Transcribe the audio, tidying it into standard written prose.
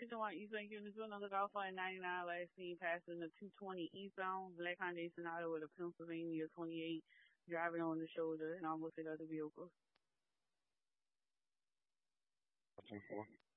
Kitchen White East St. Kitchen Jr. Look out for a 99 last seen passing the 220 eastbound, Black Hyundai Sonata with a Pennsylvania 28 driving on the shoulder and almost hit other vehicles. 10-4.